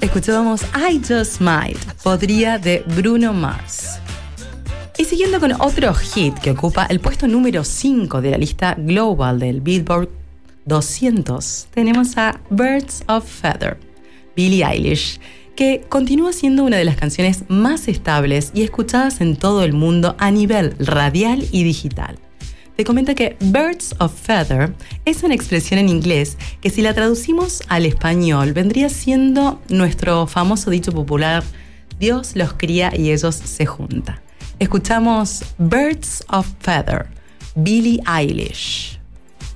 Escuchábamos I Just Might, Podría, de Bruno Mars. Y siguiendo con otro hit que ocupa el puesto número 5 de la lista global del Billboard 200, tenemos a Birds of Feather, Billie Eilish, que continúa siendo una de las canciones más estables y escuchadas en todo el mundo a nivel radial y digital. Te comento que Birds of Feather es una expresión en inglés que, si la traducimos al español, vendría siendo nuestro famoso dicho popular: Dios los cría y ellos se juntan. Escuchamos Birds of Feather, Billie Eilish.